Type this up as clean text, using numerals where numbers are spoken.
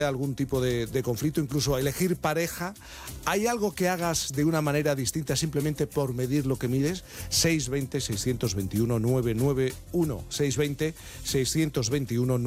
algún tipo de conflicto, incluso elegir pareja, ¿hay algo que hagas de una manera distinta simplemente por medir lo que mides? 620-621-991, 620-621-991.